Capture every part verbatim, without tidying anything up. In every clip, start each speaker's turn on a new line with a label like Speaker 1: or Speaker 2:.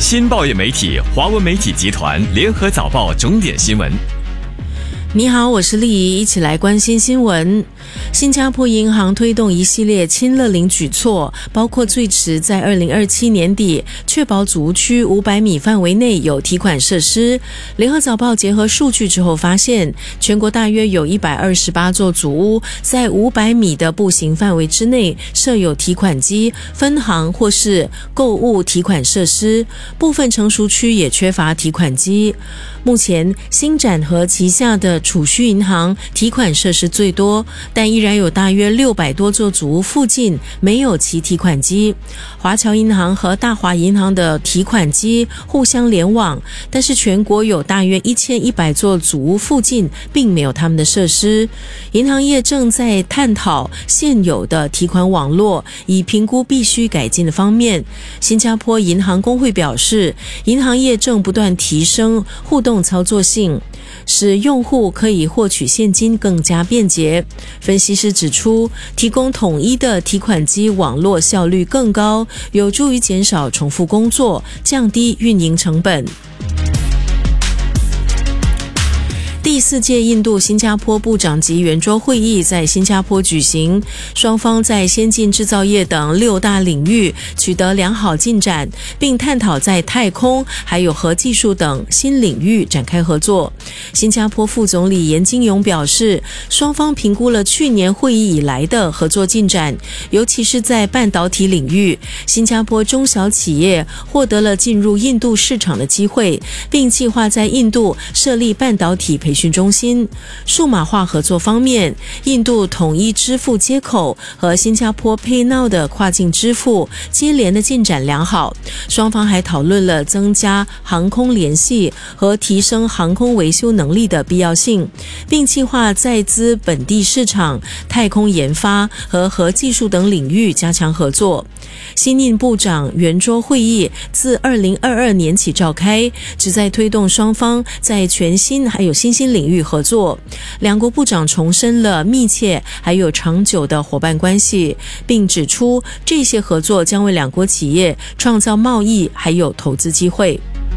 Speaker 1: 新报业媒体华文媒体集团联合早报重点新闻。
Speaker 2: 你好，我是丽仪，一起来关心新闻。新加坡银行推动一系列亲乐龄举措，包括最迟在二零二七年底确保祖屋区五百米范围内有提款设施。联合早报结合数据之后发现，全国大约有一百二十八座祖屋在五百米的步行范围之内设有提款机、分行或是购物提款设施，部分成熟区也缺乏提款机。目前新展和旗下的储蓄银行提款设施最多，但依然有大约六百多座祖屋附近没有其提款机。华侨银行和大华银行的提款机互相联网，但是全国有大约一千一百座祖屋附近并没有他们的设施。银行业正在探讨现有的提款网络，以评估必须改进的方面。新加坡银行工会表示，银行业正不断提升互动操作性，使用户可以获取现金更加便捷。分析师指出，提供统一的提款机网络效率更高，有助于减少重复工作，降低运营成本。第四届印度新加坡部长级圆桌会议在新加坡举行，双方在先进制造业等六大领域取得良好进展，并探讨在太空还有核技术等新领域展开合作。新加坡副总理严金勇表示，双方评估了去年会议以来的合作进展，尤其是在半导体领域，新加坡中小企业获得了进入印度市场的机会，并计划在印度设立半导体培训中心。数码化合作方面，印度统一支付接口和新加坡 PayNow 的跨境支付接连的进展良好。双方还讨论了增加航空联系和提升航空维修能力的必要性，并计划在资本地市场、太空研发和核技术等领域加强合作。新印部长圆桌会议自二零二二年起召开，旨在推动双方在全新还有新兴领域合作。两国部长重申了密切还有长久的伙伴关系，并指出这些合作将为两国企业创造贸易还有投资机会。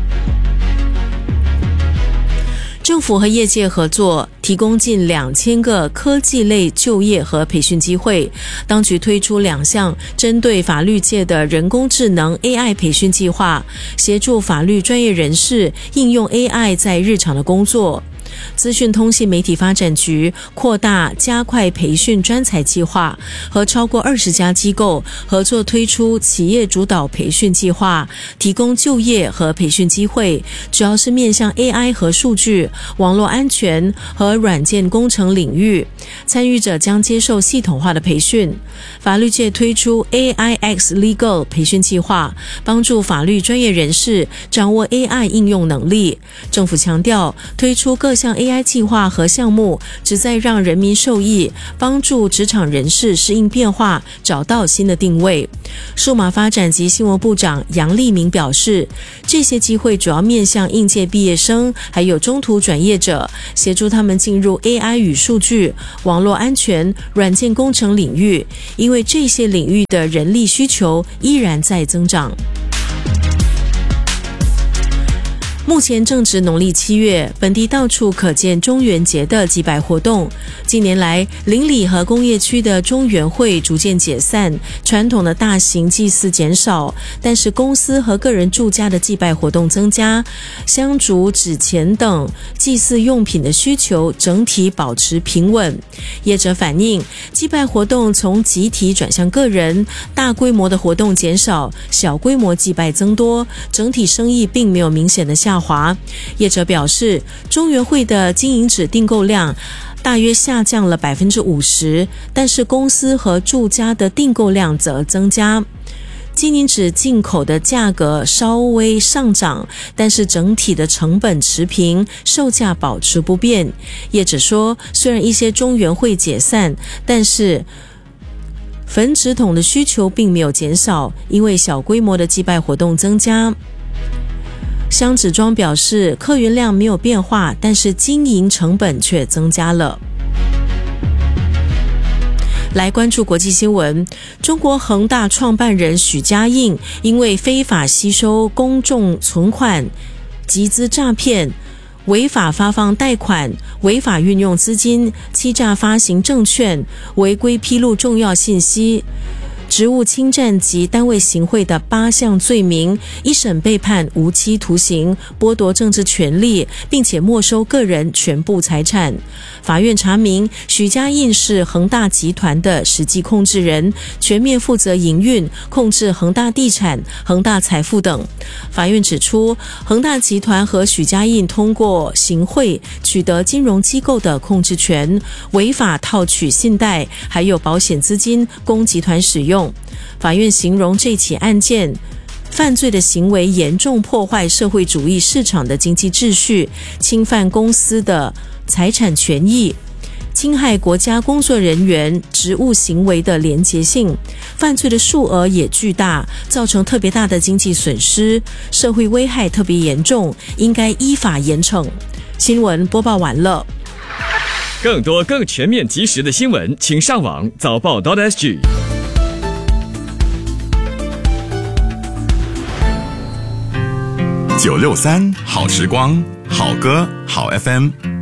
Speaker 2: 政府和业界合作，提供近两千个科技类就业和培训机会。当局推出两项针对法律界的人工智能 A I 培训计划，协助法律专业人士应用 A I 在日常的工作。资讯通信媒体发展局扩大加快培训专才计划，和超过二十家机构合作推出企业主导培训计划，提供就业和培训机会，主要是面向 A I 和数据、网络安全和软件工程领域。参与者将接受系统化的培训。法律界推出 A I X Legal 培训计划，帮助法律专业人士掌握 A I 应用能力。政府强调，推出各项 A I 计划和项目旨在让人民受益，帮助职场人士适应变化，找到新的定位。数码发展及新闻部长杨立明表示，这些机会主要面向应届毕业生还有中途转业者，协助他们进入 A I 与数据、网络安全、软件工程领域，因为这些领域的人力需求依然在增长。目前正值农历七月，本地到处可见中元节的祭拜活动。近年来，邻里和工业区的中元会逐渐解散，传统的大型祭祀减少，但是公司和个人住家的祭拜活动增加，香烛、纸钱等祭祀用品的需求整体保持平稳。业者反映，祭拜活动从集体转向个人，大规模的活动减少，小规模祭拜增多，整体生意并没有明显的下滑。业者表示，中元会的金银纸订购量大约下降了 百分之五十， 但是公司和住家的订购量则增加。金银纸进口的价格稍微上涨，但是整体的成本持平，售价保持不变。业者说，虽然一些中元会解散，但是焚纸桶的需求并没有减少，因为小规模的祭拜活动增加。香纸庄表示，客源量没有变化，但是经营成本却增加了。 来关注国际新闻。中国恒大创办人许家印因为非法吸收公众存款、集资诈骗、违法发放贷款、违法运用资金、欺诈发行证券、违规披露重要信息、职务侵占及单位行贿的八项罪名，一审被判无期徒刑，剥夺政治权利，并且没收个人全部财产。法院查明，许家印是恒大集团的实际控制人，全面负责营运、控制恒大地产、恒大财富等。法院指出，恒大集团和许家印通过行贿取得金融机构的控制权，违法套取信贷还有保险资金供集团使用。法院形容这起案件犯罪的行为严重破坏社会主义市场的经济秩序，侵犯公司的财产权益，侵害国家工作人员职务行为的廉洁性，犯罪的数额也巨大，造成特别大的经济损失，社会危害特别严重，应该依法严惩。新闻播报完了。
Speaker 1: 更多更全面及时的新闻，请上网早报 .sg。
Speaker 3: 九六三好时光，好歌好 F M。